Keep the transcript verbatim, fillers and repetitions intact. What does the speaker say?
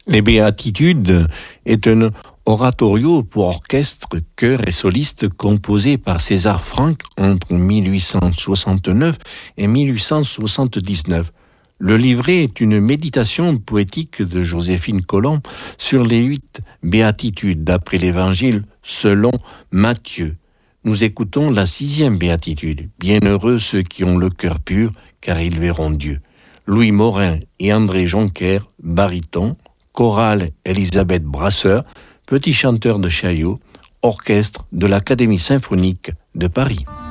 Les Béatitudes est un oratorio pour orchestre, chœur et soliste composé par César Franck entre mille huit cent soixante-neuf et mille huit cent soixante-dix-neuf. Le livret est une méditation poétique de Joséphine Colomb sur les huit béatitudes d'après l'Évangile selon Matthieu. Nous écoutons la sixième béatitude. Bienheureux ceux qui ont le cœur pur, car ils verront Dieu. Louis Morin et André Jonker, baryton, chorale Elisabeth Brasseur, petit chanteur de Chaillot, orchestre de l'Académie symphonique de Paris.